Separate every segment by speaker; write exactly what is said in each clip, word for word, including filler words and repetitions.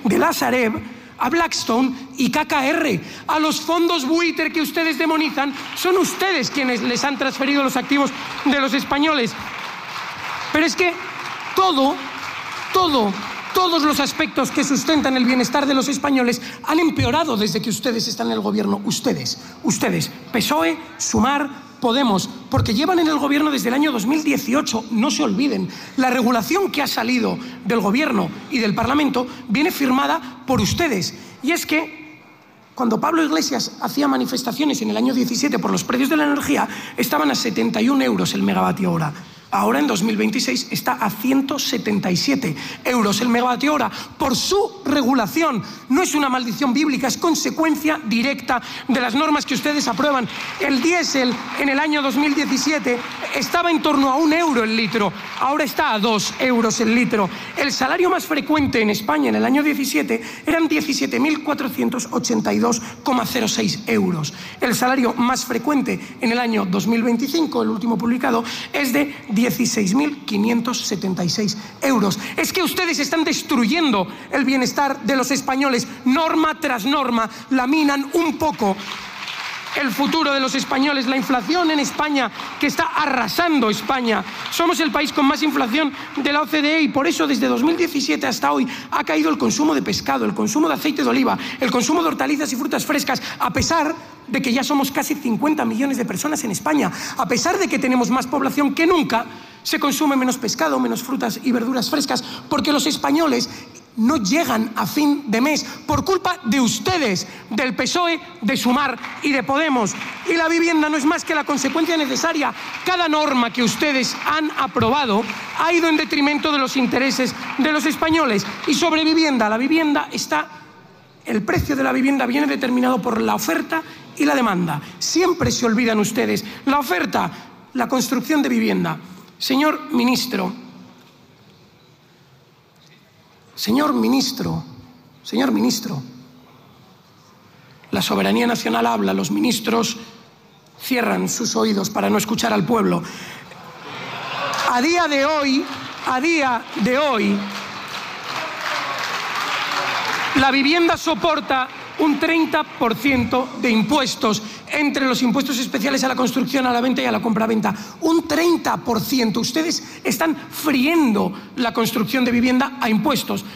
Speaker 1: de la Sareb a Blackstone y K K R. A los fondos buitre que ustedes demonizan, son ustedes quienes les han transferido los activos de los españoles. Pero es que todo, todo, todos los aspectos que sustentan el bienestar de los españoles han empeorado desde que ustedes están en el gobierno. Ustedes, ustedes, P S O E, Sumar, Podemos, porque llevan en el gobierno desde el año dos mil dieciocho, no se olviden. La regulación que ha salido del gobierno y del Parlamento viene firmada por ustedes. Y es que cuando Pablo Iglesias hacía manifestaciones en el año diecisiete por los precios de la energía, estaban a setenta y un euros el megavatio hora. Ahora, en dos mil veintiséis, está a ciento setenta y siete euros el megavatio hora por su regulación. No es una maldición bíblica, es consecuencia directa de las normas que ustedes aprueban. El diésel en el año dos mil diecisiete estaba en torno a un euro el litro, ahora está a dos euros el litro. El salario más frecuente en España en el año diecisiete eran diecisiete mil cuatrocientos ochenta y dos coma cero seis euros. El salario más frecuente en el año dos mil veinticinco, el último publicado, es de dieciséis mil quinientos setenta y seis euros. Es que ustedes están destruyendo el bienestar de los españoles. Norma tras norma laminan un poco el futuro de los españoles. La inflación en España, que está arrasando España. Somos el país con más inflación de la O C D E y por eso desde dos mil diecisiete hasta hoy ha caído el consumo de pescado, el consumo de aceite de oliva, el consumo de hortalizas y frutas frescas, a pesar de que ya somos casi cincuenta millones de personas en España. A pesar de que tenemos más población que nunca, se consume menos pescado, menos frutas y verduras frescas, porque los españoles no llegan a fin de mes por culpa de ustedes, del P S O E, de Sumar y de Podemos. Y la vivienda no es más que la consecuencia necesaria. Cada norma que ustedes han aprobado ha ido en detrimento de los intereses de los españoles. Y sobre vivienda, la vivienda está... El precio de la vivienda viene determinado por la oferta y la demanda. Siempre se olvidan ustedes. La oferta, la construcción de vivienda. Señor ministro, señor ministro, señor ministro, la soberanía nacional habla, los ministros cierran sus oídos para no escuchar al pueblo. A día de hoy, a día de hoy, la vivienda soporta un treinta por ciento de impuestos entre los impuestos especiales a la construcción, a la venta y a la compraventa. Un treinta por ciento. Ustedes están friendo la construcción de vivienda a impuestos.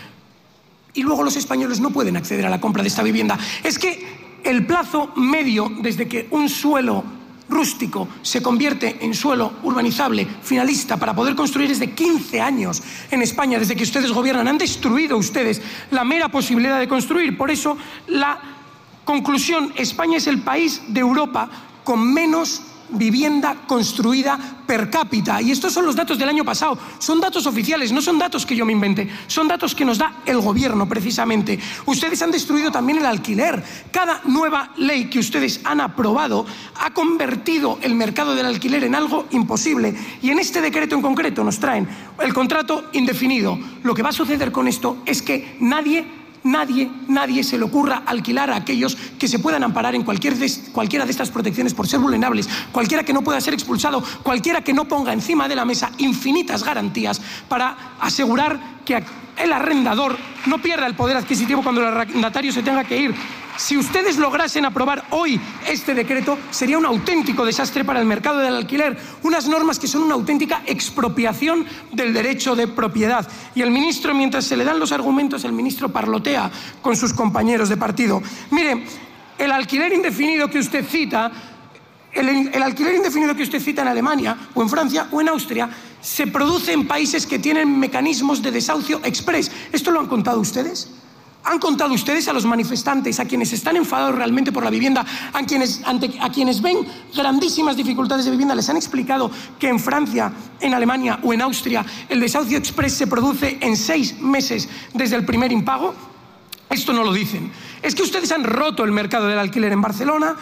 Speaker 1: Y luego los españoles no pueden acceder a la compra de esta vivienda. Es que el plazo medio desde que un suelo rústico se convierte en suelo urbanizable, finalista, para poder construir es de quince años en España, desde que ustedes gobiernan. Han destruido ustedes la mera posibilidad de construir. Por eso, la conclusión, España es el país de Europa con menos vivienda construida per cápita. Y estos son los datos del año pasado. Son datos oficiales, no son datos que yo me inventé. Son datos que nos da el gobierno, precisamente. Ustedes han destruido también el alquiler. Cada nueva ley que ustedes han aprobado ha convertido el mercado del alquiler en algo imposible. Y en este decreto en concreto nos traen el contrato indefinido. Lo que va a suceder con esto es que nadie... Nadie, nadie se le ocurra alquilar a aquellos que se puedan amparar en cualquier de, cualquiera de estas protecciones por ser vulnerables, cualquiera que no pueda ser expulsado, cualquiera que no ponga encima de la mesa infinitas garantías para asegurar que el arrendador no pierda el poder adquisitivo cuando el arrendatario se tenga que ir. Si ustedes lograsen aprobar hoy este decreto, sería un auténtico desastre para el mercado del alquiler. Unas normas que son una auténtica expropiación del derecho de propiedad. Y el ministro, mientras se le dan los argumentos, el ministro parlotea con sus compañeros de partido. Mire, el alquiler indefinido que usted cita, el, el alquiler indefinido que usted cita en Alemania, o en Francia, o en Austria, se produce en países que tienen mecanismos de desahucio express. ¿Esto lo han contado ustedes? ¿Han contado ustedes a los manifestantes, a quienes están enfadados realmente por la vivienda, a quienes, ante, a quienes ven grandísimas dificultades de vivienda, les han explicado que en Francia, en Alemania o en Austria el desahucio express se produce en seis meses desde el primer impago? Esto no lo dicen. Es que ustedes han roto el mercado del alquiler en Barcelona.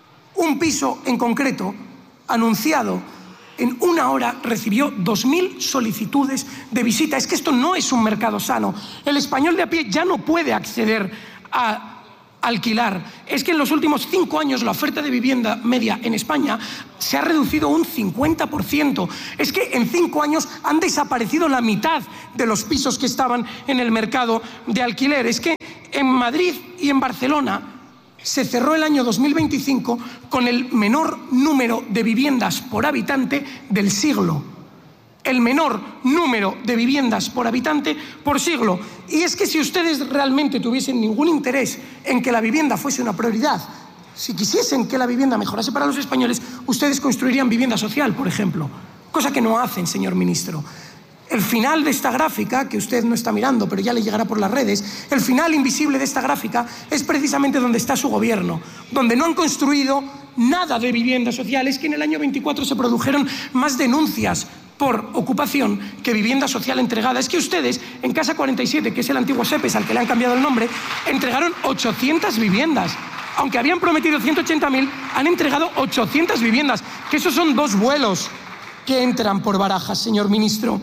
Speaker 1: Un piso en concreto, anunciado en una hora, recibió dos mil solicitudes de visita. Es que esto no es un mercado sano. El español de a pie ya no puede acceder a alquilar. Es que en los últimos cinco años la oferta de vivienda media en España se ha reducido un cincuenta por ciento. Es que en cinco años han desaparecido la mitad de los pisos que estaban en el mercado de alquiler. Es que En Madrid y en Barcelona se cerró el año dos mil veinticinco con el menor número de viviendas por habitante del siglo. El menor número de viviendas por habitante por siglo. Y es que si ustedes realmente tuviesen ningún interés en que la vivienda fuese una prioridad, si quisiesen que la vivienda mejorase para los españoles, ustedes construirían vivienda social, por ejemplo. Cosa que no hacen, señor ministro. El final de esta gráfica, que usted no está mirando, pero ya le llegará por las redes, el final invisible de esta gráfica es precisamente donde está su gobierno, donde no han construido nada de viviendas sociales, que en el año veinticuatro se produjeron más denuncias por ocupación que vivienda social entregada. Es que ustedes, en Casa cuarenta y siete, que es el antiguo SEPES al que le han cambiado el nombre, entregaron ochocientas viviendas. Aunque habían prometido ciento ochenta mil, han entregado ochocientas viviendas, que esos son dos vuelos que entran por Barajas, señor ministro.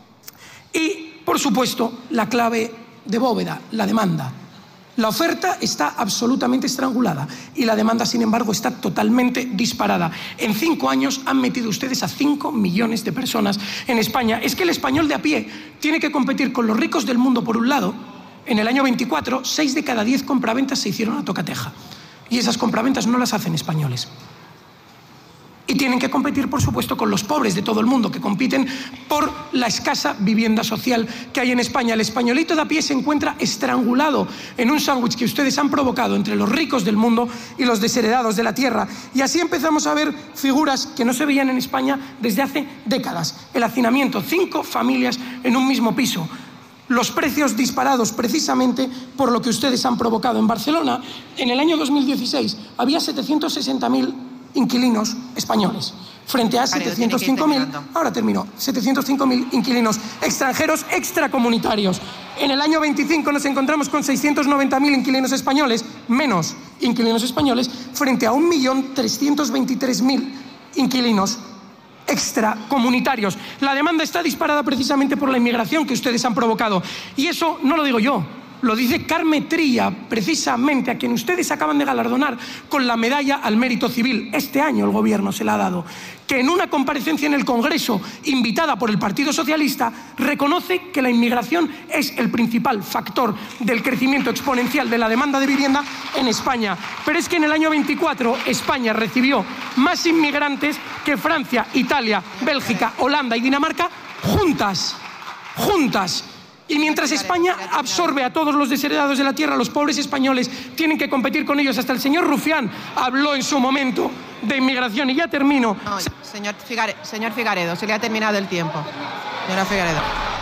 Speaker 1: Y, por supuesto, la clave de bóveda, la demanda. La oferta está absolutamente estrangulada y la demanda, sin embargo, está totalmente disparada. En cinco años han metido ustedes a cinco millones de personas en España. Es que el español de a pie tiene que competir con los ricos del mundo, por un lado. En el año veinticuatro, seis de cada diez compraventas se hicieron a tocateja. Y esas compraventas no las hacen españoles. Y tienen que competir, por supuesto, con los pobres de todo el mundo, que compiten por la escasa vivienda social que hay en España. El españolito de a pie se encuentra estrangulado en un sándwich que ustedes han provocado entre los ricos del mundo y los desheredados de la tierra. Y así empezamos a ver figuras que no se veían en España desde hace décadas. El hacinamiento, cinco familias en un mismo piso. Los precios disparados precisamente por lo que ustedes han provocado. En Barcelona, en el año dos mil dieciséis, había setecientos sesenta mil inquilinos españoles, frente a setecientos cinco mil, ahora termino, setecientos cinco mil inquilinos extranjeros extracomunitarios. En el año veinticinco nos encontramos con seiscientos noventa mil inquilinos españoles, menos inquilinos españoles, frente a un millón trescientos veintitrés mil inquilinos extracomunitarios. La demanda está disparada precisamente por la inmigración que ustedes han provocado. Y eso no lo digo yo. Lo dice Carme Trilla, precisamente, a quien ustedes acaban de galardonar con la medalla al mérito civil. Este año el gobierno se la ha dado. Que en una comparecencia en el Congreso, invitada por el Partido Socialista, reconoce que la inmigración es el principal factor del crecimiento exponencial de la demanda de vivienda en España. Pero es que en el año veinticuatro España recibió más inmigrantes que Francia, Italia, Bélgica, Holanda y Dinamarca juntas. Juntas. Y mientras España absorbe a todos los desheredados de la tierra, los pobres españoles tienen que competir con ellos. Hasta el señor Rufián habló en su momento de inmigración. Y ya termino.
Speaker 2: No, señor, Figare, señor Figaredo, se le ha terminado el tiempo. Señora Figaredo.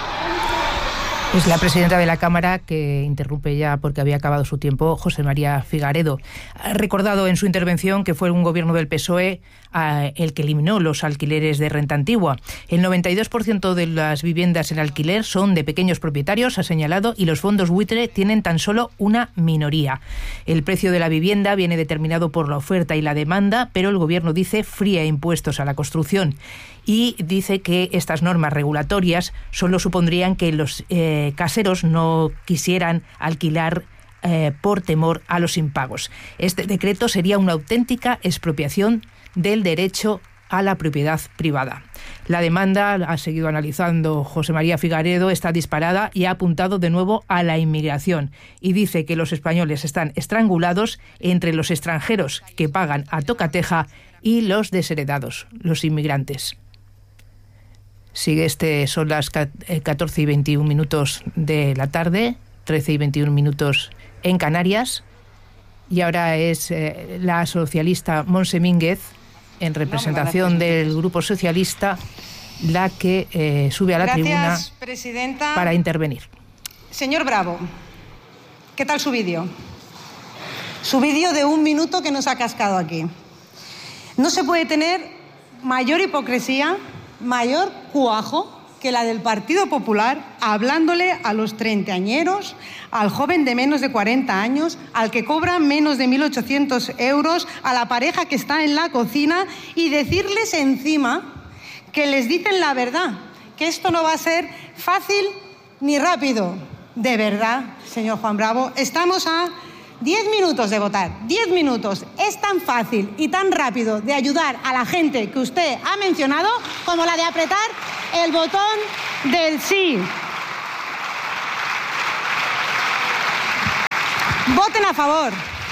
Speaker 3: Es la presidenta de la Cámara que interrumpe ya porque había acabado su tiempo, José María Figaredo. Ha recordado en su intervención que fue un gobierno del P S O E uh, el que eliminó los alquileres de renta antigua. El noventa y dos por ciento de las viviendas en alquiler son de pequeños propietarios, ha señalado, y los fondos buitre tienen tan solo una minoría. El precio de la vivienda viene determinado por la oferta y la demanda, pero el gobierno dice fría impuestos a la construcción. Y dice que estas normas regulatorias solo supondrían que los eh, caseros no quisieran alquilar eh, por temor a los impagos. Este decreto sería una auténtica expropiación del derecho a la propiedad privada. La demanda, ha seguido analizando José María Figaredo, está disparada y ha apuntado de nuevo a la inmigración. Y dice que los españoles están estrangulados entre los extranjeros que pagan a tocateja y los desheredados, los inmigrantes. Sigue este, son las catorce y veintiún minutos de la tarde, trece y veintiún minutos en Canarias. Y ahora es eh, la socialista Montse Mínguez, en representación del Grupo Socialista, la que eh, sube a la
Speaker 4: Gracias,
Speaker 3: tribuna
Speaker 4: presidenta.
Speaker 3: Para intervenir.
Speaker 4: Señor Bravo, ¿qué tal su vídeo? Su vídeo de un minuto que nos ha cascado aquí. No se puede tener mayor hipocresía, mayor cuajo que la del Partido Popular, hablándole a los treintañeros, al joven de menos de cuarenta años, al que cobra menos de mil ochocientos euros, a la pareja que está en la cocina, y decirles encima que les dicen la verdad, que esto no va a ser fácil ni rápido. De verdad, señor Juan Bravo, estamos a diez minutos de votar, diez minutos. Es tan fácil y tan rápido de ayudar a la gente que usted ha mencionado como la de apretar el botón del sí. Voten a favor.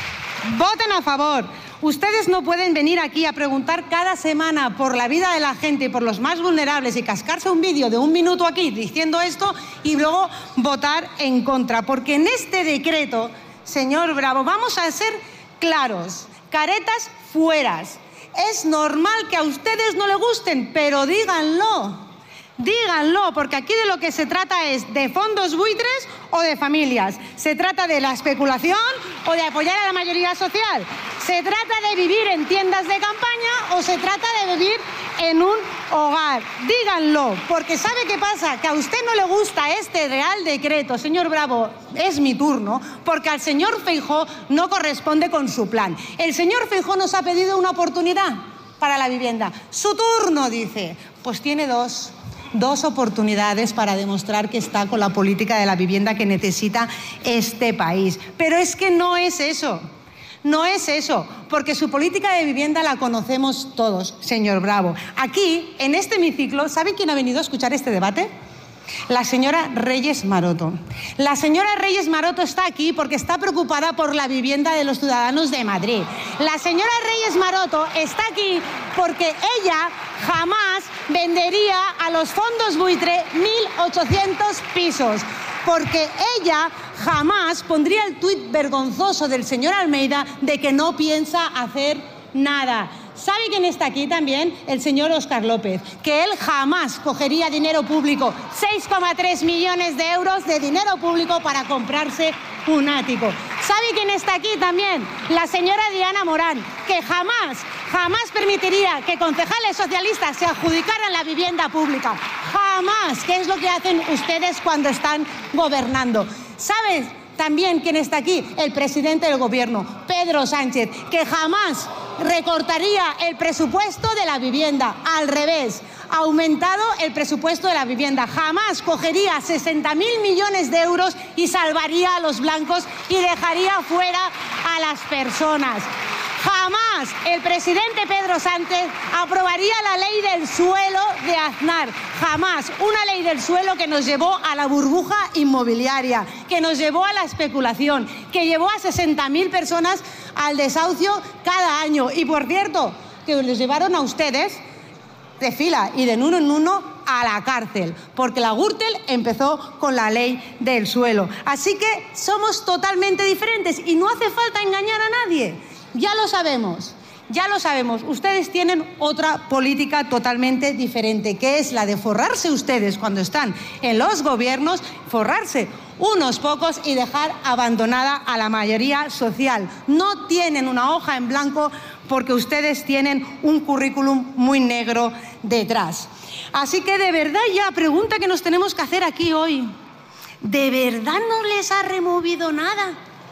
Speaker 4: Voten a favor. Ustedes no pueden venir aquí a preguntar cada semana por la vida de la gente y por los más vulnerables y cascarse un vídeo de un minuto aquí diciendo esto y luego votar en contra. Porque en este decreto, señor Bravo, vamos a ser claros, caretas fueras. Es normal que a ustedes no les gusten, pero díganlo. Díganlo, porque aquí de lo que se trata es de fondos buitres o de familias. Se trata de la especulación o de apoyar a la mayoría social. Se trata de vivir en tiendas de campaña o se trata de vivir en un hogar. Díganlo, porque ¿sabe qué pasa? Que a usted no le gusta este Real Decreto, señor Bravo, es mi turno, porque al señor Feijóo no corresponde con su plan. El señor Feijóo nos ha pedido una oportunidad para la vivienda. Su turno, dice. Pues tiene dos. Dos oportunidades para demostrar que está con la política de la vivienda que necesita este país. Pero es que no es eso. No es eso, porque su política de vivienda la conocemos todos, señor Bravo. Aquí, en este hemiciclo, ¿sabe quién ha venido a escuchar este debate? La señora Reyes Maroto. La señora Reyes Maroto está aquí porque está preocupada por la vivienda de los ciudadanos de Madrid. La señora Reyes Maroto está aquí porque ella jamás vendería a los fondos buitre mil ochocientos pisos. Porque ella jamás pondría el tuit vergonzoso del señor Almeida de que no piensa hacer nada. ¿Sabe quién está aquí también? El señor Óscar López, que él jamás cogería dinero público, seis coma tres millones de euros de dinero público para comprarse un ático. ¿Sabe quién está aquí también? La señora Diana Morán, que jamás, jamás permitiría que concejales socialistas se adjudicaran la vivienda pública. Jamás, que es lo que hacen ustedes cuando están gobernando. ¿Sabes también quién está aquí? El presidente del gobierno, Pedro Sánchez, que jamás recortaría el presupuesto de la vivienda. Al revés, ha aumentado el presupuesto de la vivienda. Jamás cogería sesenta mil millones de euros y salvaría a los blancos y dejaría fuera a las personas. Jamás el presidente Pedro Sánchez aprobaría la ley del suelo de Aznar. Jamás. Una ley del suelo que nos llevó a la burbuja inmobiliaria, que nos llevó a la especulación, que llevó a sesenta mil personas al desahucio cada año. Y por cierto, que les llevaron a ustedes de fila y de uno en uno a la cárcel, porque la Gürtel empezó con la ley del suelo. Así que somos totalmente diferentes y no hace falta engañar a nadie. Ya lo sabemos, ya lo sabemos. Ustedes tienen otra política totalmente diferente, que es la de forrarse ustedes cuando están en los gobiernos, forrarse unos pocos y dejar abandonada a la mayoría social. No tienen una hoja en blanco porque ustedes tienen un currículum muy negro detrás. Así que de verdad ya, pregunta que nos tenemos que hacer aquí hoy, ¿de verdad no les ha removido nada?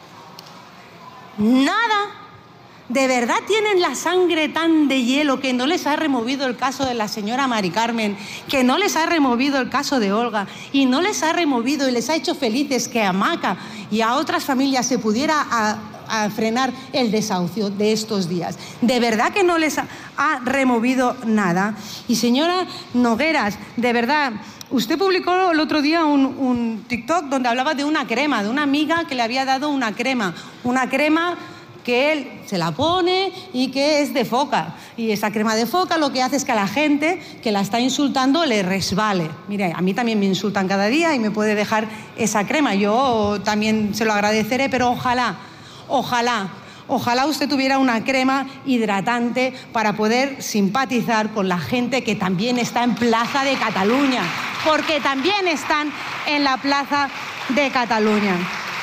Speaker 4: Nada. ¿De verdad tienen la sangre tan de hielo que no les ha removido el caso de la señora Mari Carmen, que no les ha removido el caso de Olga y no les ha removido y les ha hecho felices que a Maca y a otras familias se pudiera a, a frenar el desahucio de estos días? ¿De verdad que no les ha, ha removido nada? Y señora Nogueras, de verdad, usted publicó el otro día un, un TikTok donde hablaba de una crema, de una amiga que le había dado una crema, una crema que él se la pone y que es de foca. Y esa crema de foca lo que hace es que a la gente que la está insultando le resbale. Mire, a mí también me insultan cada día y me puede dejar esa crema. Yo también se lo agradeceré, pero ojalá, ojalá, ojalá usted tuviera una crema hidratante para poder simpatizar con la gente que también está en Plaza de Cataluña, porque también están en la Plaza de Cataluña.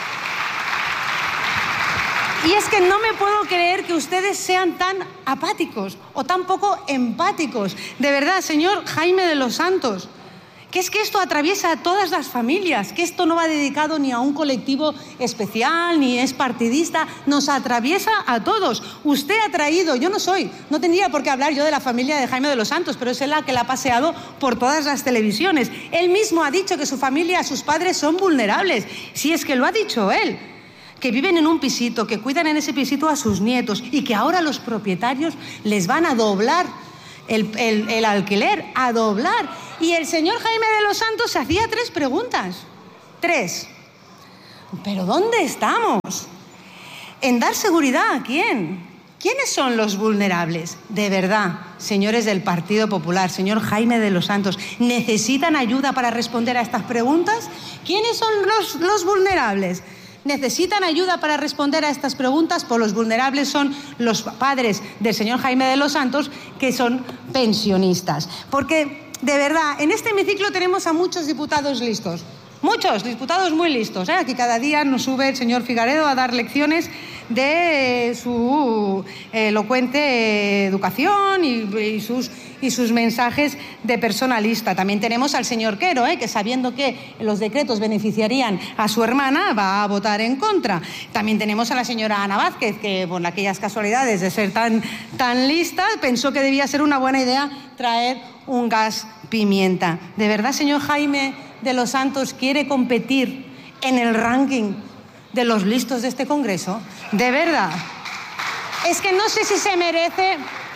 Speaker 4: Y es que no me puedo creer que ustedes sean tan apáticos o tan poco empáticos. De verdad, señor Jaime de los Santos, que es que esto atraviesa a todas las familias, que esto no va dedicado ni a un colectivo especial, ni es partidista, nos atraviesa a todos. Usted ha traído, yo no soy, no tendría por qué hablar yo de la familia de Jaime de los Santos, pero es él la que la ha paseado por todas las televisiones. Él mismo ha dicho que su familia, sus padres son vulnerables, si es que lo ha dicho él, que viven en un pisito, que cuidan en ese pisito a sus nietos y que ahora los propietarios les van a doblar el, el, el alquiler, a doblar. Y el señor Jaime de los Santos se hacía tres preguntas. Tres. ¿Pero dónde estamos? ¿En dar seguridad a quién? ¿Quiénes son los vulnerables? De verdad, señores del Partido Popular, señor Jaime de los Santos, ¿necesitan ayuda para responder a estas preguntas? ¿Quiénes son los, los vulnerables? ¿Necesitan ayuda para responder a estas preguntas? Pues los vulnerables son los padres del señor Jaime de los Santos, que son pensionistas. Porque, de verdad, en este hemiciclo tenemos a muchos diputados listos. Muchos diputados muy listos, ¿eh? Aquí cada día nos sube el señor Figaredo a dar lecciones de su elocuente educación y, y, sus, y sus mensajes de personalista. También tenemos al señor Quero, ¿eh? que sabiendo que los decretos beneficiarían a su hermana, va a votar en contra. También tenemos a la señora Ana Vázquez, que por aquellas casualidades de ser tan, tan lista, pensó que debía ser una buena idea traer un gas pimienta. ¿De verdad, señor Jaime de los Santos, quiere competir en el ranking de los listos de este Congreso? De verdad. Es que no sé si se merece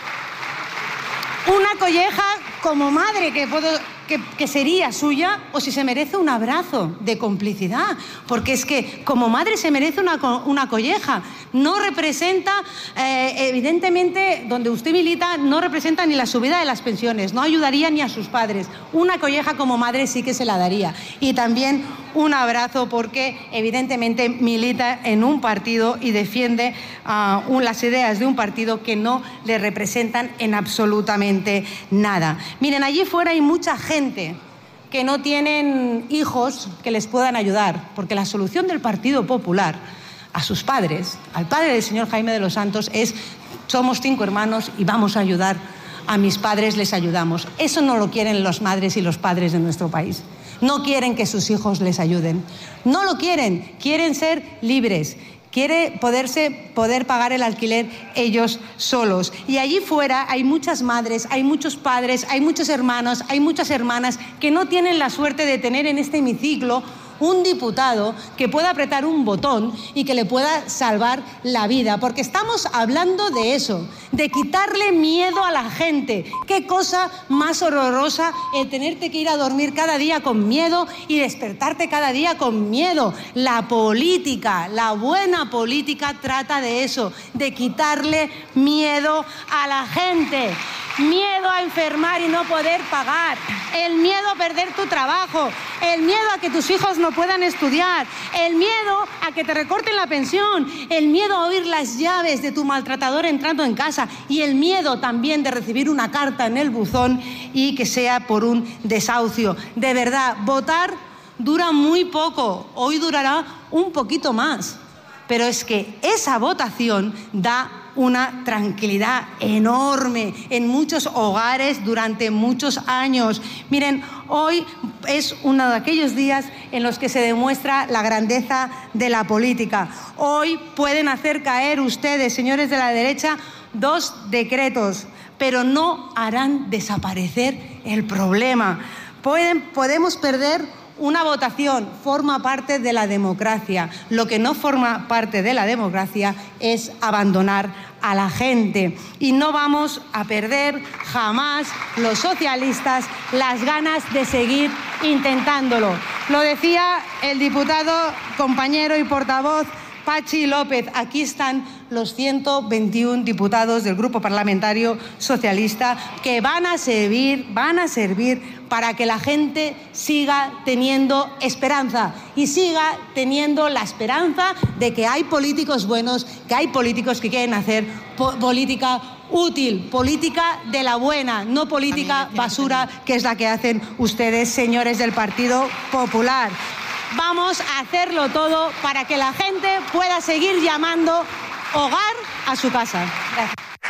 Speaker 4: una colleja como madre que, puedo, que, que sería suya, o si se merece un abrazo de complicidad. Porque es que como madre se merece una, una colleja. No representa, eh, evidentemente, donde usted milita, no representa ni la subida de las pensiones, no ayudaría ni a sus padres. Una colleja como madre sí que se la daría. Y también un abrazo porque, evidentemente, milita en un partido y defiende uh, un, las ideas de un partido que no le representan en absolutamente nada. Miren, allí fuera hay mucha gente que no tienen hijos que les puedan ayudar, porque la solución del Partido Popular a sus padres, al padre del señor Jaime de los Santos, es: somos cinco hermanos y vamos a ayudar a mis padres, les ayudamos. Eso no lo quieren las madres y los padres de nuestro país. No quieren que sus hijos les ayuden. No lo quieren. Quieren ser libres. Quiere poderse, poder pagar el alquiler ellos solos. Y allí fuera hay muchas madres, hay muchos padres, hay muchos hermanos, hay muchas hermanas que no tienen la suerte de tener en este hemiciclo un diputado que pueda apretar un botón y que le pueda salvar la vida, porque estamos hablando de eso, de quitarle miedo a la gente. Qué cosa más horrorosa el tenerte que ir a dormir cada día con miedo y despertarte cada día con miedo. La política, la buena política trata de eso, de quitarle miedo a la gente. Miedo a enfermar y no poder pagar, el miedo a perder tu trabajo, el miedo a que tus hijos no puedan estudiar, el miedo a que te recorten la pensión, el miedo a oír las llaves de tu maltratador entrando en casa y el miedo también de recibir una carta en el buzón y que sea por un desahucio. De verdad, votar dura muy poco, hoy durará un poquito más, pero es que esa votación da una tranquilidad enorme en muchos hogares durante muchos años. Miren, hoy es uno de aquellos días en los que se demuestra la grandeza de la política. Hoy pueden hacer caer ustedes, señores de la derecha, dos decretos, pero no harán desaparecer el problema. Pueden, podemos perder una votación, forma parte de la democracia. Lo que no forma parte de la democracia es abandonar a la gente. Y no vamos a perder jamás los socialistas las ganas de seguir intentándolo. Lo decía el diputado, compañero y portavoz Pachi López. Aquí están los ciento veintiuno diputados del Grupo Parlamentario Socialista que van a servir, van a servir para que la gente siga teniendo esperanza y siga teniendo la esperanza de que hay políticos buenos, que hay políticos que quieren hacer po- política útil, política de la buena, no política basura, que es la que hacen ustedes, señores del Partido Popular. Vamos a hacerlo todo para que la gente pueda seguir llamando hogar a su casa. Gracias.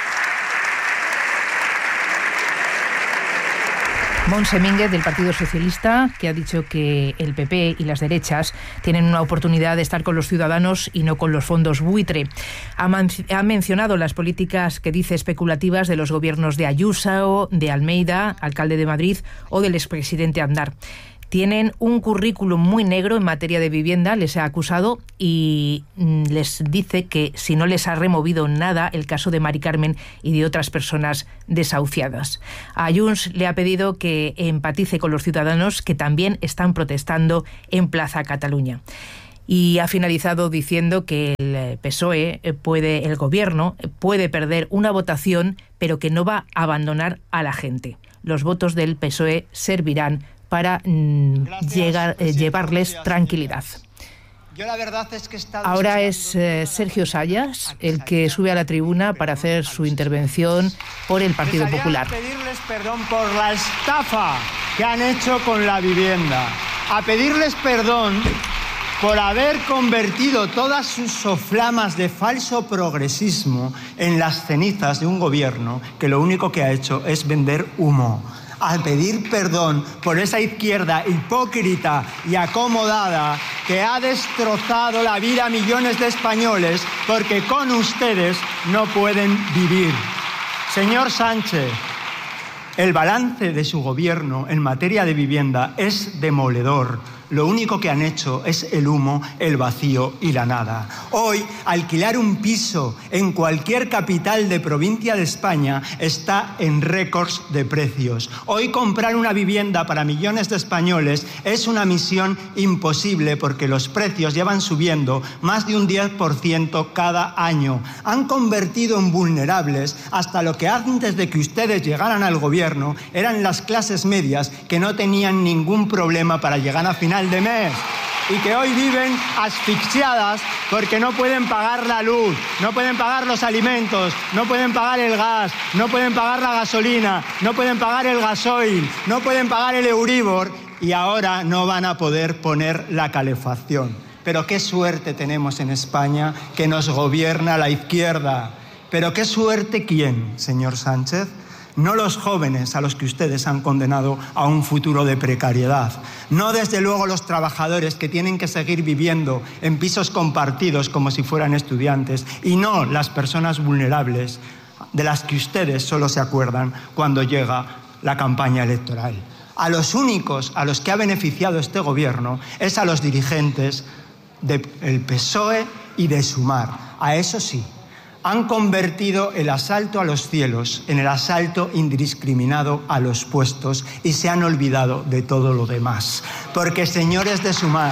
Speaker 3: Montse Mínguez, del Partido Socialista, que ha dicho que el P P y las derechas tienen una oportunidad de estar con los ciudadanos y no con los fondos buitre. Ha, man- ha mencionado las políticas que dice especulativas de los gobiernos de Ayuso, de Almeida, alcalde de Madrid, o del expresidente Aznar. Tienen un currículum muy negro en materia de vivienda, les ha acusado, y les dice que si no les ha removido nada el caso de Mari Carmen y de otras personas desahuciadas. A Junts le ha pedido que empatice con los ciudadanos que también están protestando en Plaza Cataluña. Y ha finalizado diciendo que el el P S O E puede, el gobierno puede perder una votación, pero que no va a abandonar a la gente. Los votos del P S O E servirán para mm, llegar, eh, llevarles tranquilidad.
Speaker 5: Yo la verdad es que está
Speaker 3: Ahora es eh, Sergio Sayas el que sube a la tribuna para hacer su intervención por el Partido Popular.
Speaker 5: A pedirles perdón por la estafa que han hecho con la vivienda, a pedirles perdón por haber convertido todas sus soflamas de falso progresismo en las cenizas de un gobierno que lo único que ha hecho es vender humo. A pedir perdón por esa izquierda hipócrita y acomodada que ha destrozado la vida a millones de españoles porque con ustedes no pueden vivir. Señor Sánchez, el balance de su gobierno en materia de vivienda es demoledor. Lo único que han hecho es el humo, el vacío y la nada. Hoy, alquilar un piso en cualquier capital de provincia de España está en récords de precios. Hoy, comprar una vivienda para millones de españoles es una misión imposible porque los precios llevan subiendo más de un diez por ciento cada año. Han convertido en vulnerables hasta lo que antes de que ustedes llegaran al gobierno eran las clases medias que no tenían ningún problema para llegar a final de mes y que hoy viven asfixiadas porque no pueden pagar la luz, no pueden pagar los alimentos, no pueden pagar el gas, no pueden pagar la gasolina, no pueden pagar el gasoil, no pueden pagar el Euribor y ahora no van a poder poner la calefacción. Pero qué suerte tenemos en España que nos gobierna la izquierda. Pero qué suerte quién, señor Sánchez. No los jóvenes a los que ustedes han condenado a un futuro de precariedad. No, desde luego, los trabajadores que tienen que seguir viviendo en pisos compartidos como si fueran estudiantes. Y no las personas vulnerables de las que ustedes solo se acuerdan cuando llega la campaña electoral. A los únicos a los que ha beneficiado este gobierno es a los dirigentes del P S O E y de Sumar. A eso sí. Han convertido el asalto a los cielos en el asalto indiscriminado a los puestos y se han olvidado de todo lo demás. Porque, señores de Sumar,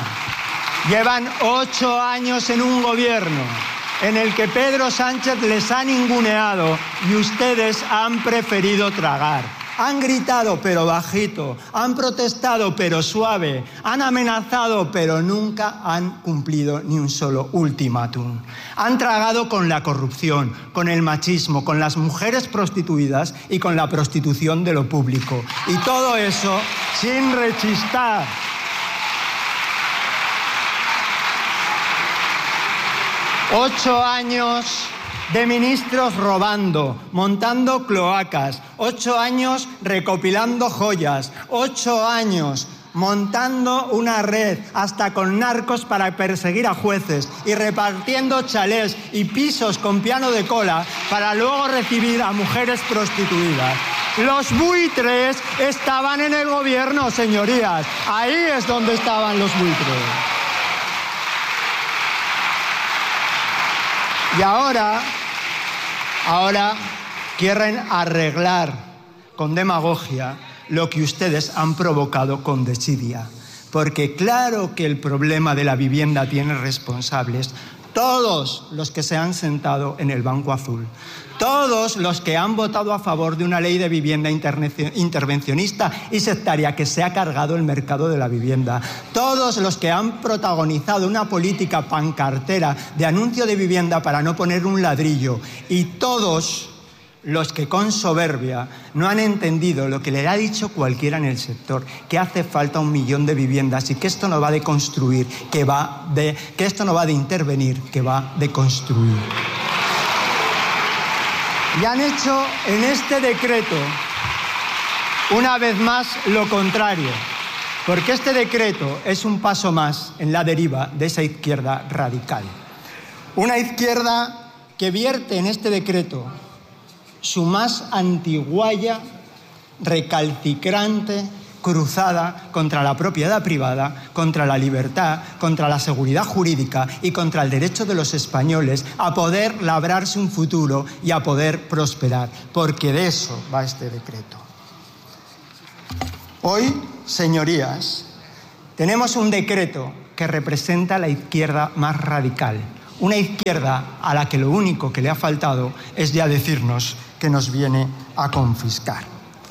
Speaker 5: llevan ocho años en un gobierno en el que Pedro Sánchez les ha ninguneado y ustedes han preferido tragar. Han gritado pero bajito, han protestado pero suave, han amenazado pero nunca han cumplido ni un solo ultimátum. Han tragado con la corrupción, con el machismo, con las mujeres prostituidas y con la prostitución de lo público. Y todo eso sin rechistar. Ocho años de ministros robando, montando cloacas, ocho años recopilando joyas, ocho años montando una red hasta con narcos para perseguir a jueces y repartiendo chalés y pisos con piano de cola para luego recibir a mujeres prostituidas. Los buitres estaban en el gobierno, señorías. Ahí es donde estaban los buitres. Y ahora, ahora quieren arreglar con demagogia lo que ustedes han provocado con desidia. Porque claro que el problema de la vivienda tiene responsables todos los que se han sentado en el banco azul. Todos los que han votado a favor de una ley de vivienda intervencionista y sectaria que se ha cargado el mercado de la vivienda. Todos los que han protagonizado una política pancartera de anuncio de vivienda para no poner un ladrillo. Y todos los que con soberbia no han entendido lo que le ha dicho cualquiera en el sector, que hace falta un millón de viviendas y que esto no va de construir, que, va de, que esto no va de intervenir, que va de construir. Y han hecho en este decreto, una vez más, lo contrario, porque este decreto es un paso más en la deriva de esa izquierda radical. Una izquierda que vierte en este decreto su más antiguaya, recalcitrante cruzada contra la propiedad privada, contra la libertad, contra la seguridad jurídica y contra el derecho de los españoles a poder labrarse un futuro y a poder prosperar, porque de eso va este decreto. Hoy, señorías, tenemos un decreto que representa la izquierda más radical. Una izquierda a la que lo único que le ha faltado es ya decirnos que nos viene a confiscar.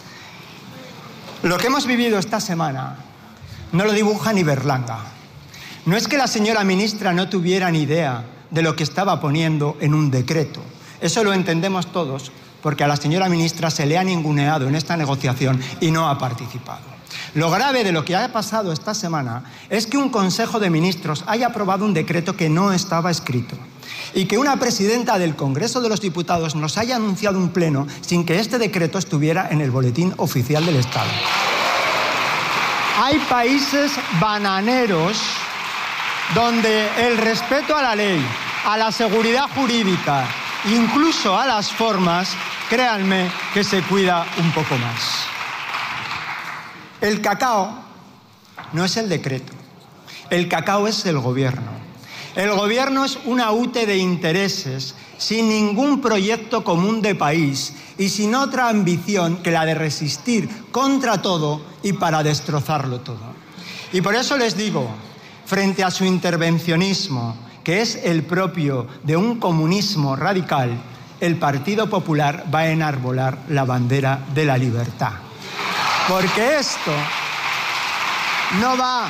Speaker 5: Lo que hemos vivido esta semana no lo dibuja ni Berlanga. No es que la señora ministra no tuviera ni idea de lo que estaba poniendo en un decreto. Eso lo entendemos todos, porque a la señora ministra se le ha ninguneado en esta negociación y no ha participado. Lo grave de lo que ha pasado esta semana es que un Consejo de Ministros haya aprobado un decreto que no estaba escrito y que una presidenta del Congreso de los Diputados nos haya anunciado un pleno sin que este decreto estuviera en el Boletín Oficial del Estado. Hay países bananeros donde el respeto a la ley, a la seguridad jurídica, incluso a las formas, créanme que se cuida un poco más. El cacao no es el decreto, el cacao es el gobierno. El gobierno es una ute de intereses sin ningún proyecto común de país y sin otra ambición que la de resistir contra todo y para destrozarlo todo. Y por eso les digo, frente a su intervencionismo, que es el propio de un comunismo radical, el Partido Popular va a enarbolar la bandera de la libertad. Porque esto no va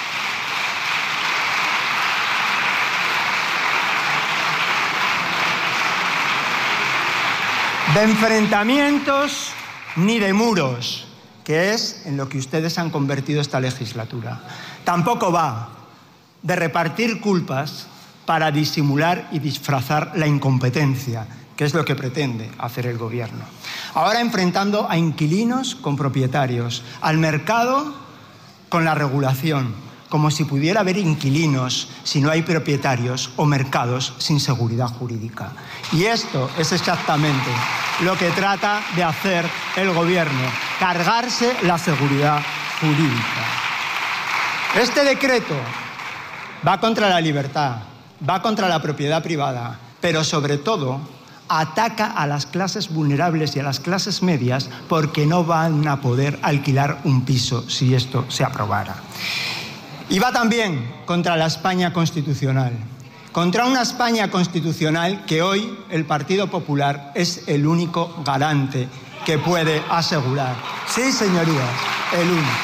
Speaker 5: de enfrentamientos ni de muros, que es en lo que ustedes han convertido esta legislatura. Tampoco va de repartir culpas para disimular y disfrazar la incompetencia, que es lo que pretende hacer el gobierno. Ahora enfrentando a inquilinos con propietarios, al mercado con la regulación, como si pudiera haber inquilinos si no hay propietarios o mercados sin seguridad jurídica. Y esto es exactamente lo que trata de hacer el gobierno, cargarse la seguridad jurídica. Este decreto va contra la libertad, va contra la propiedad privada, pero sobre todo ataca a las clases vulnerables y a las clases medias porque no van a poder alquilar un piso si esto se aprobara. Y va también contra la España constitucional, contra una España constitucional que hoy el Partido Popular es el único garante que puede asegurar. Sí, señorías, el único.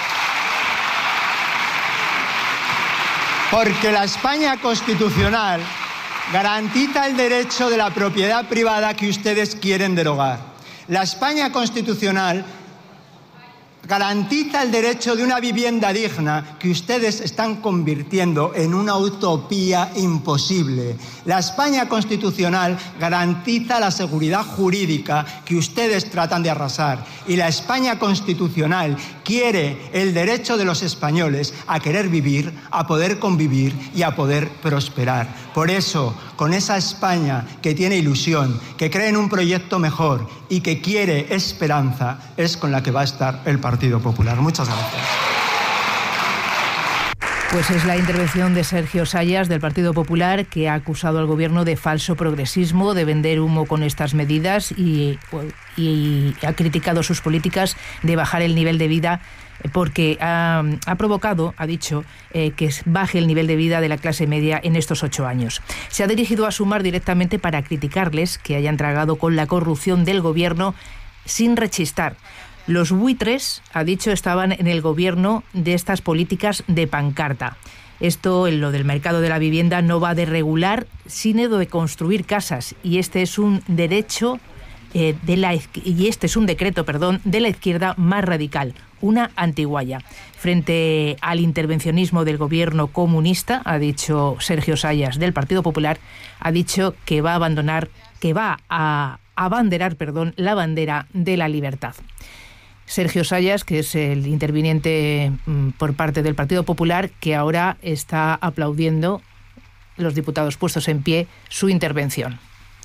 Speaker 5: Porque la España constitucional garantiza el derecho de la propiedad privada que ustedes quieren derogar. La España constitucional garantiza el derecho de una vivienda digna que ustedes están convirtiendo en una utopía imposible. La España constitucional garantiza la seguridad jurídica que ustedes tratan de arrasar. Y la España constitucional quiere el derecho de los españoles a querer vivir, a poder convivir y a poder prosperar. Por eso, con esa España que tiene ilusión, que cree en un proyecto mejor y que quiere esperanza, es con la que va a estar el Partido Popular. Muchas gracias.
Speaker 3: Pues es la intervención de Sergio Sayas, del Partido Popular, que ha acusado al Gobierno de falso progresismo, de vender humo con estas medidas y, y ha criticado sus políticas de bajar el nivel de vida porque ha, ha provocado, ha dicho, eh, que baje el nivel de vida de la clase media en estos ocho años. Se ha dirigido a Sumar directamente para criticarles que hayan tragado con la corrupción del Gobierno sin rechistar. Los buitres, ha dicho, estaban en el gobierno de estas políticas de pancarta. Esto, en lo del mercado de la vivienda, no va de regular, sino de construir casas. Y este es un derecho eh, de la y este es un decreto, perdón, de la izquierda más radical, una antiguaya. Frente al intervencionismo del gobierno comunista, ha dicho Sergio Sayas, del Partido Popular, ha dicho que va a abandonar, que va a abanderar, perdón, la bandera de la libertad. Sergio Sayas, que es el interviniente por parte del Partido Popular, que ahora está aplaudiendo, los diputados puestos en pie, su intervención.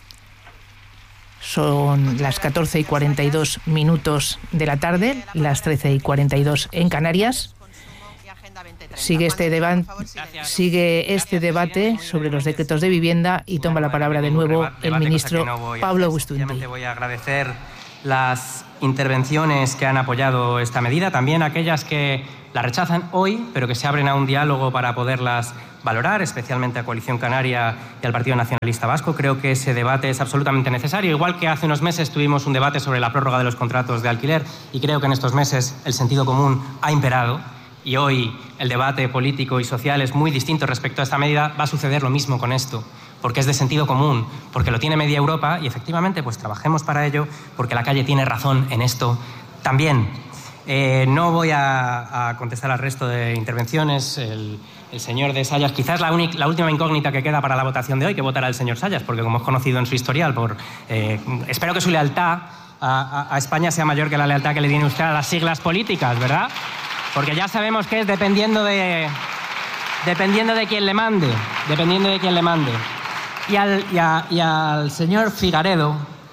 Speaker 3: Son las catorce y cuarenta y dos minutos de la tarde, las trece y cuarenta y dos en Canarias. Sigue este, deba- sigue este debate sobre los decretos de vivienda y toma la palabra de nuevo el ministro Pablo Bustamante.
Speaker 6: Voy a agradecer las intervenciones que han apoyado esta medida, también aquellas que la rechazan hoy, pero que se abren a un diálogo para poderlas valorar, especialmente a Coalición Canaria y al Partido Nacionalista Vasco. Creo que ese debate es absolutamente necesario, igual que hace unos meses tuvimos un debate sobre la prórroga de los contratos de alquiler, y creo que en estos meses el sentido común ha imperado, y hoy el debate político y social es muy distinto respecto a esta medida. Va a suceder lo mismo con esto, porque es de sentido común, porque lo tiene media Europa, y efectivamente pues trabajemos para ello, porque la calle tiene razón en esto también. Eh, no voy a, a contestar al resto de intervenciones. El, el señor de Sayas, quizás la, única, la última incógnita que queda para la votación de hoy, que votará el señor Sayas, porque como es conocido en su historial, por, eh, espero que su lealtad a, a, a España sea mayor que la lealtad que le tiene usted a las siglas políticas, ¿verdad? Porque ya sabemos que es dependiendo de, dependiendo de quién le mande, dependiendo de quién le mande. Y al, y, a, y al señor Figaredo,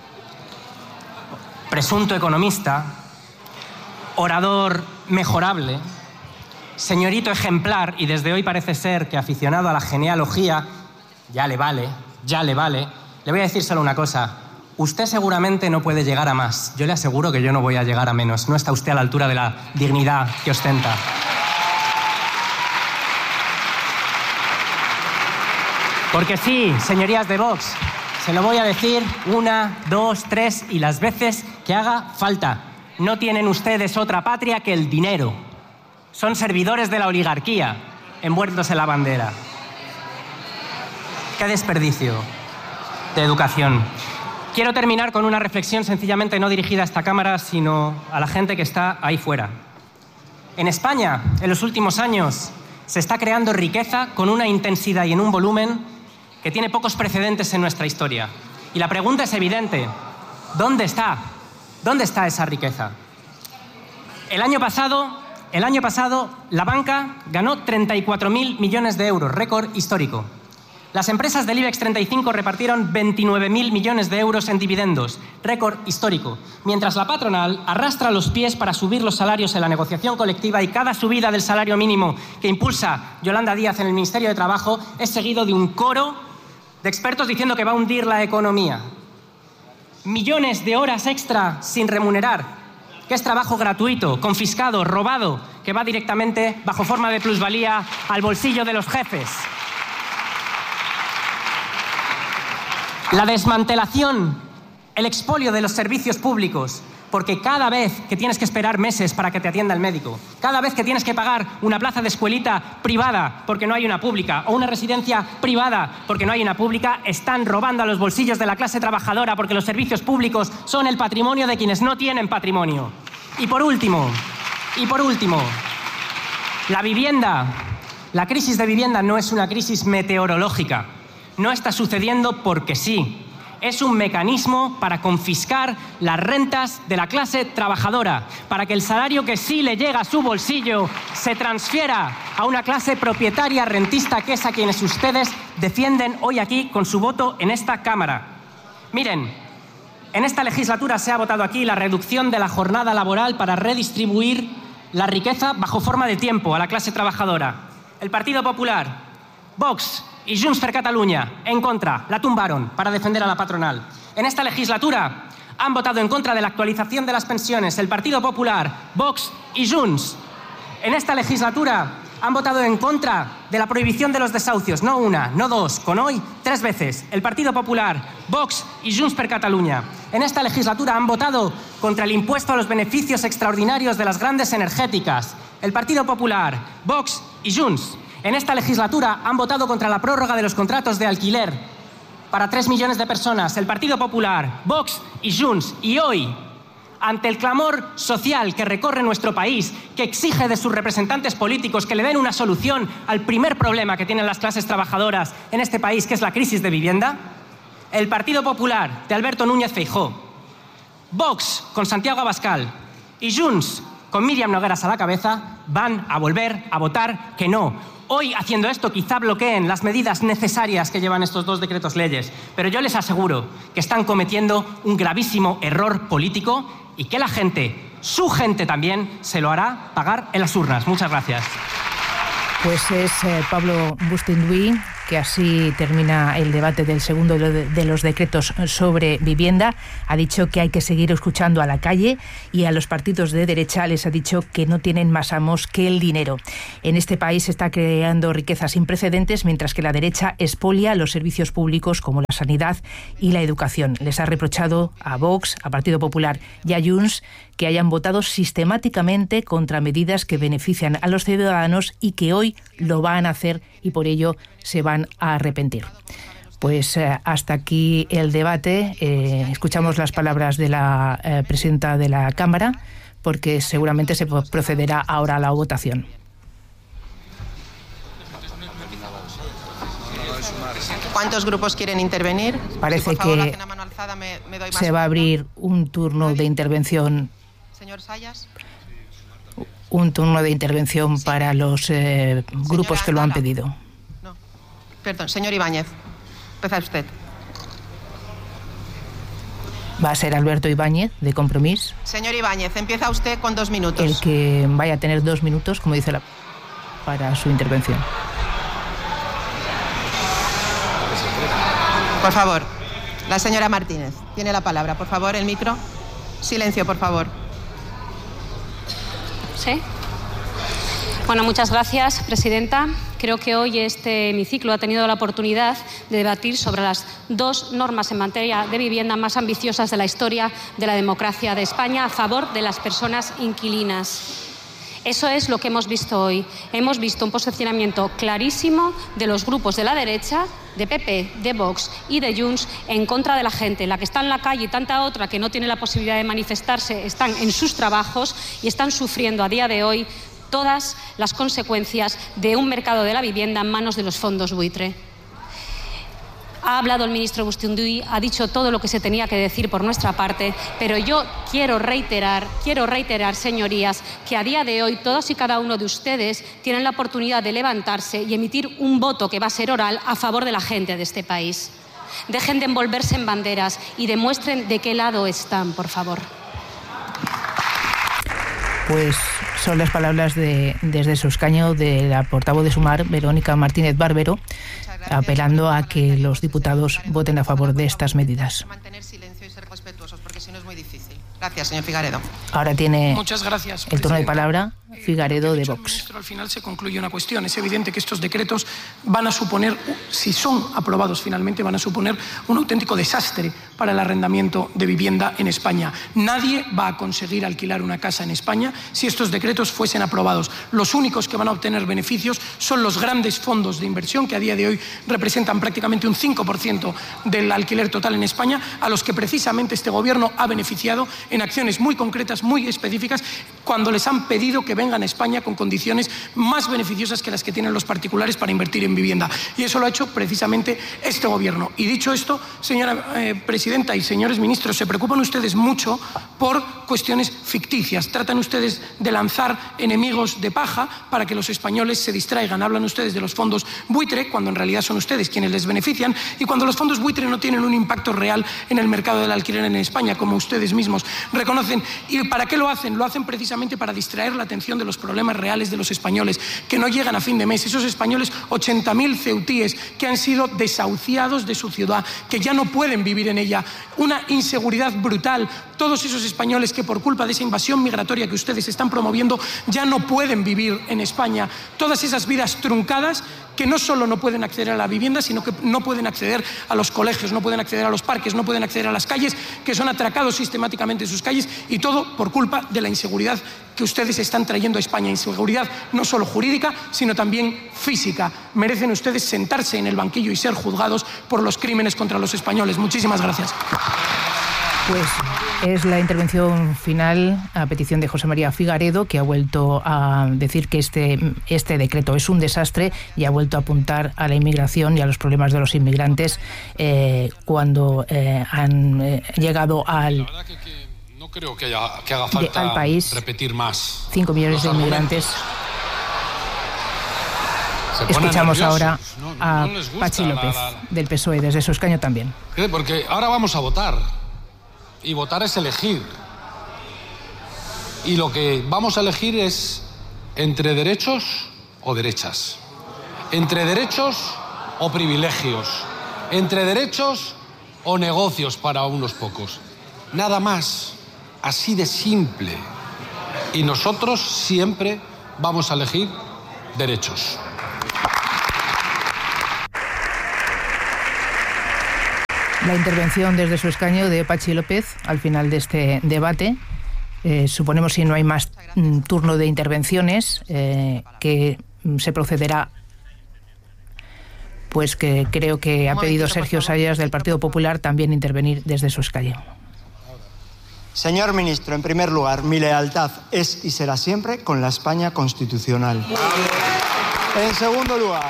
Speaker 6: presunto economista, orador mejorable, señorito ejemplar, y desde hoy parece ser que aficionado a la genealogía, ya le vale, ya le vale. Le voy a decir solo una cosa. Usted seguramente no puede llegar a más. Yo le aseguro que yo no voy a llegar a menos. No está usted a la altura de la dignidad que ostenta. Porque sí, señorías de Vox, se lo voy a decir una, dos, tres y las veces que haga falta. No tienen ustedes otra patria que el dinero. Son servidores de la oligarquía, envueltos en la bandera. ¡Qué desperdicio de educación! Quiero terminar con una reflexión sencillamente no dirigida a esta Cámara, sino a la gente que está ahí fuera. En España, en los últimos años, se está creando riqueza con una intensidad y en un volumen que tiene pocos precedentes en nuestra historia. Y la pregunta es evidente. ¿Dónde está? ¿Dónde está esa riqueza? El año pasado, el año pasado la banca ganó treinta y cuatro mil millones de euros, récord histórico. Las empresas del IBEX treinta y cinco repartieron veintinueve mil millones de euros en dividendos, récord histórico, mientras la patronal arrastra los pies para subir los salarios en la negociación colectiva, y cada subida del salario mínimo que impulsa Yolanda Díaz en el Ministerio de Trabajo es seguido de un coro de expertos diciendo que va a hundir la economía. Millones de horas extra sin remunerar, que es trabajo gratuito, confiscado, robado, que va directamente, bajo forma de plusvalía, al bolsillo de los jefes. La desmantelación, el expolio de los servicios públicos, porque cada vez que tienes que esperar meses para que te atienda el médico, cada vez que tienes que pagar una plaza de escuelita privada porque no hay una pública, o una residencia privada porque no hay una pública, están robando a los bolsillos de la clase trabajadora, porque los servicios públicos son el patrimonio de quienes no tienen patrimonio. Y por último, y por último, la vivienda, la crisis de vivienda no es una crisis meteorológica. No está sucediendo porque sí. Es un mecanismo para confiscar las rentas de la clase trabajadora, para que el salario que sí le llega a su bolsillo se transfiera a una clase propietaria rentista, que es a quienes ustedes defienden hoy aquí con su voto en esta Cámara. Miren, en esta legislatura se ha votado aquí la reducción de la jornada laboral para redistribuir la riqueza bajo forma de tiempo a la clase trabajadora. El Partido Popular, Vox y Junts per Catalunya, en contra, la tumbaron para defender a la patronal. En esta legislatura han votado en contra de la actualización de las pensiones el Partido Popular, Vox y Junts. En esta legislatura han votado en contra de la prohibición de los desahucios, no una, no dos, con hoy tres veces, el Partido Popular, Vox y Junts per Catalunya. En esta legislatura han votado contra el impuesto a los beneficios extraordinarios de las grandes energéticas, el Partido Popular, Vox y Junts. En esta legislatura han votado contra la prórroga de los contratos de alquiler para tres millones de personas, el Partido Popular, Vox y Junts. Y hoy, ante el clamor social que recorre nuestro país, que exige de sus representantes políticos que le den una solución al primer problema que tienen las clases trabajadoras en este país, que es la crisis de vivienda, el Partido Popular de Alberto Núñez Feijóo, Vox con Santiago Abascal y Junts con Míriam Nogueras a la cabeza van a volver a votar que no. Hoy, haciendo esto, quizá bloqueen las medidas necesarias que llevan estos dos decretos leyes, pero yo les aseguro que están cometiendo un gravísimo error político y que la gente, su gente también, se lo hará pagar en las urnas. Muchas gracias.
Speaker 3: Pues es eh, Pablo Bustinduy, que así termina el debate del segundo de los decretos sobre vivienda. Ha dicho que hay que seguir escuchando a la calle y a los partidos de derecha les ha dicho que no tienen más amos que el dinero. En este país se está creando riqueza sin precedentes, mientras que la derecha expolia los servicios públicos como la sanidad y la educación. Les ha reprochado a Vox, a Partido Popular y a Junts que hayan votado sistemáticamente contra medidas que benefician a los ciudadanos y que hoy lo van a hacer y por ello se van a arrepentir. Pues eh, hasta aquí el debate. Eh, escuchamos las palabras de la eh, presidenta de la Cámara, porque seguramente se procederá ahora a la votación.
Speaker 2: ¿Cuántos grupos quieren intervenir?
Speaker 3: Parece
Speaker 2: si por favor,
Speaker 3: que
Speaker 2: hacen a mano alzada, me, me doy más
Speaker 3: se va a
Speaker 2: minutos.
Speaker 3: abrir un turno de intervención.
Speaker 2: Señor Sayas.
Speaker 3: Un turno de intervención
Speaker 2: sí.
Speaker 3: para los eh, grupos que lo han pedido.
Speaker 2: No. Perdón, señor Ibáñez. Empieza usted.
Speaker 3: Va a ser Alberto Ibáñez, de Compromís.
Speaker 2: Señor Ibáñez, empieza usted con dos minutos.
Speaker 3: El que vaya a tener dos minutos, como dice la... para su intervención.
Speaker 2: Por favor, la señora Martínez tiene la palabra. Por favor, el micro. Silencio, por favor.
Speaker 7: ¿Sí? Bueno, muchas gracias, presidenta. Creo que hoy este hemiciclo ha tenido la oportunidad de debatir sobre las dos normas en materia de vivienda más ambiciosas de la historia de la democracia de España a favor de las personas inquilinas. Eso es lo que hemos visto hoy. Hemos visto un posicionamiento clarísimo de los grupos de la derecha, de P P, de Vox y de Junts en contra de la gente. La que está en la calle y tanta otra que no tiene la posibilidad de manifestarse están en sus trabajos y están sufriendo a día de hoy todas las consecuencias de un mercado de la vivienda en manos de los fondos buitre. Ha hablado el ministro Bustinduy, ha dicho todo lo que se tenía que decir por nuestra parte, pero yo quiero reiterar, quiero reiterar, señorías, que a día de hoy todos y cada uno de ustedes tienen la oportunidad de levantarse y emitir un voto que va a ser oral a favor de la gente de este país. Dejen de envolverse en banderas y demuestren de qué lado están, por favor.
Speaker 3: Pues son las palabras de, desde su escaño de la portavoz de Sumar, Verónica Martínez Barbero, apelando a que los diputados voten a favor de estas medidas.
Speaker 2: Mantener silencio y ser respetuosos, porque si no es muy difícil. Gracias, señor Figaredo.
Speaker 3: Ahora tiene
Speaker 1: Muchas gracias,
Speaker 3: el turno de
Speaker 1: presidenta.
Speaker 3: palabra Figaredo de Vox.
Speaker 1: Ministro, al final se concluye una cuestión. Es evidente que estos decretos van a suponer, si son aprobados finalmente, van a suponer un auténtico desastre para el arrendamiento de vivienda en España. Nadie va a conseguir alquilar una casa en España si estos decretos fuesen aprobados. Los únicos que van a obtener beneficios son los grandes fondos de inversión, que a día de hoy representan prácticamente un cinco por ciento del alquiler total en España, a los que precisamente este Gobierno ha beneficiado en acciones muy concretas, muy específicas, cuando les han pedido que vengan a España con condiciones más beneficiosas que las que tienen los particulares para invertir en vivienda. Y eso lo ha hecho precisamente este Gobierno. Y dicho esto, señora eh, presidenta y señores ministros, se preocupan ustedes mucho por cuestiones ficticias. Tratan ustedes de lanzar enemigos de paja para que los españoles se distraigan. Hablan ustedes de los fondos buitre, cuando en realidad son ustedes quienes les benefician, y cuando los fondos buitre no tienen un impacto real en el mercado del alquiler en España, como ustedes mismos reconocen. ¿Y para qué lo hacen? Lo hacen precisamente para distraer la atención de los problemas reales de los españoles, que no llegan a fin de mes. Esos españoles, ochenta mil ceutíes, que han sido desahuciados de su ciudad, que ya no pueden vivir en ella. Una inseguridad brutal. Todos esos españoles que por culpa de esa invasión migratoria que ustedes están promoviendo ya no pueden vivir en España. Todas esas vidas truncadas que no solo no pueden acceder a la vivienda, sino que no pueden acceder a los colegios, no pueden acceder a los parques, no pueden acceder a las calles, que son atracados sistemáticamente en sus calles, y todo por culpa de la inseguridad que ustedes están trayendo a España. Inseguridad no solo jurídica, sino también física. Merecen ustedes sentarse en el banquillo y ser juzgados por los crímenes contra los españoles. Muchísimas gracias.
Speaker 3: Pues es la intervención final a petición de José María Figaredo, que ha vuelto a decir que este, este decreto es un desastre y ha vuelto a apuntar a la inmigración y a los problemas de los inmigrantes eh, cuando eh, han eh, llegado al...
Speaker 8: La verdad que, que no creo que, haya, que haga falta
Speaker 3: de, al país
Speaker 8: repetir más.
Speaker 3: cinco millones de inmigrantes. Escuchamos
Speaker 8: nerviosos.
Speaker 3: ahora
Speaker 8: no, no,
Speaker 3: a
Speaker 8: no
Speaker 3: Pachi López,
Speaker 8: la, la...
Speaker 3: del P S O E, desde su escaño también.
Speaker 8: Porque ahora vamos a votar. Y votar es elegir. Y lo que vamos a elegir es entre derechos o derechas. Entre derechos o privilegios, entre derechos o negocios para unos pocos. Nada más, así de simple. Y nosotros siempre vamos a elegir derechos.
Speaker 3: La intervención desde su escaño de Patxi López al final de este debate. Eh, suponemos, si no hay más mm, turno de intervenciones, eh, que mm, se procederá, pues que creo que ha pedido Sergio Sayas del Partido Popular también intervenir desde su escaño.
Speaker 5: Señor ministro, en primer lugar, mi lealtad es y será siempre con la España constitucional. En segundo lugar,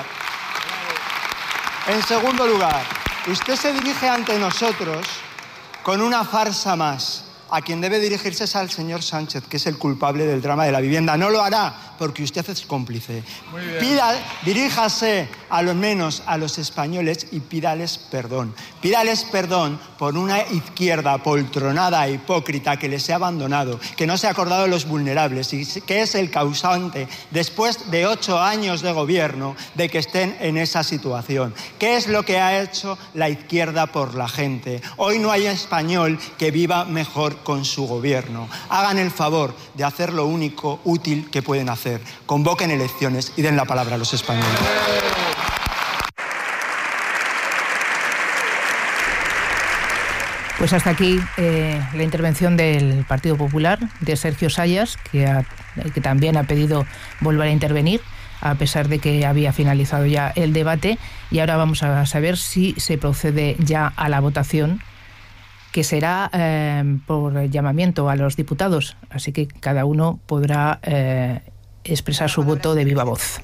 Speaker 5: en segundo lugar, usted se dirige ante nosotros con una farsa más. A quien debe dirigirse es al señor Sánchez, que es el culpable del drama de la vivienda. No lo hará porque usted es cómplice. Pida, diríjase a lo menos a los españoles y pídales perdón. Pídales perdón por una izquierda poltronada e hipócrita que les ha abandonado, que no se ha acordado de los vulnerables y que es el causante, después de ocho años de gobierno, de que estén en esa situación. ¿Qué es lo que ha hecho la izquierda por la gente? Hoy no hay español que viva mejor con su gobierno. Hagan el favor de hacer lo único útil que pueden hacer. Convoquen elecciones y den la palabra a los españoles.
Speaker 3: Pues hasta aquí eh, la intervención del Partido Popular, de Sergio Sayas, que, ha, que también ha pedido volver a intervenir, a pesar de que había finalizado ya el debate. Y ahora vamos a saber si se procede ya a la votación, que será eh, por llamamiento a los diputados. Así que cada uno podrá eh, expresar su voto de viva voz.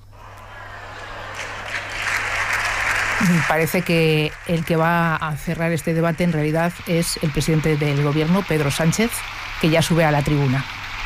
Speaker 3: Parece que el que va a cerrar este debate en realidad es el presidente del Gobierno, Pedro Sánchez, que ya sube a la tribuna.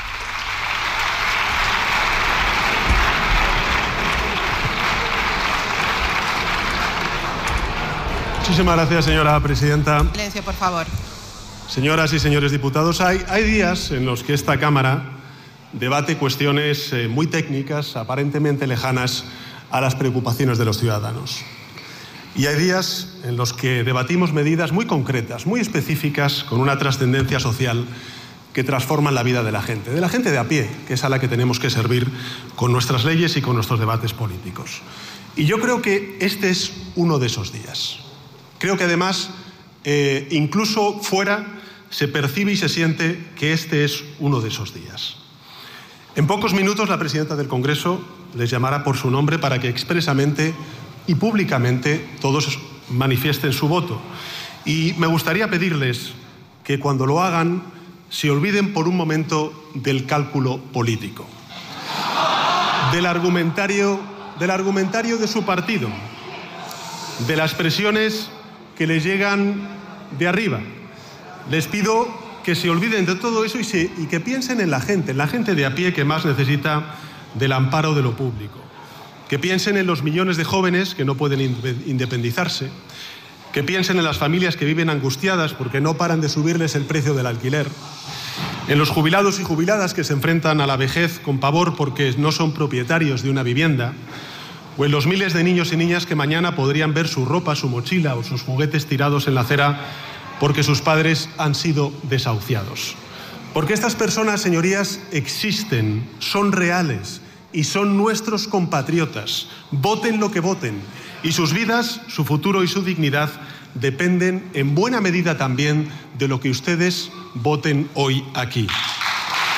Speaker 9: Muchísimas gracias, señora presidenta.
Speaker 2: Silencio, por favor.
Speaker 9: Señoras y señores diputados, hay, hay días en los que esta Cámara debate cuestiones eh, muy técnicas, aparentemente lejanas a las preocupaciones de los ciudadanos. Y hay días en los que debatimos medidas muy concretas, muy específicas, con una trascendencia social que transforman la vida de la gente, de la gente de a pie, que es a la que tenemos que servir con nuestras leyes y con nuestros debates políticos. Y yo creo que este es uno de esos días. Creo que además, eh, incluso fuera, se percibe y se siente que este es uno de esos días. En pocos minutos la presidenta del Congreso les llamará por su nombre para que expresamente y públicamente todos manifiesten su voto. Y me gustaría pedirles que cuando lo hagan se olviden por un momento del cálculo político, del argumentario, del argumentario de su partido, de las presiones que les llegan de arriba. Les pido que se olviden de todo eso y, se, y que piensen en la gente, en la gente de a pie que más necesita del amparo de lo público. Que piensen en los millones de jóvenes que no pueden independizarse. Que piensen en las familias que viven angustiadas porque no paran de subirles el precio del alquiler. En los jubilados y jubiladas que se enfrentan a la vejez con pavor porque no son propietarios de una vivienda. O en los miles de niños y niñas que mañana podrían ver su ropa, su mochila o sus juguetes tirados en la acera porque sus padres han sido desahuciados. Porque estas personas, señorías, existen, son reales y son nuestros compatriotas. Voten lo que voten. Y sus vidas, su futuro y su dignidad dependen en buena medida también de lo que ustedes voten hoy aquí.